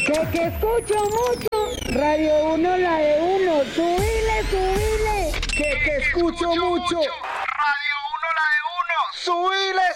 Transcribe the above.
Que escucho mucho. Radio 1, la de uno. Subile, subile. Que escucho mucho. Radio 1, la de uno. Subile,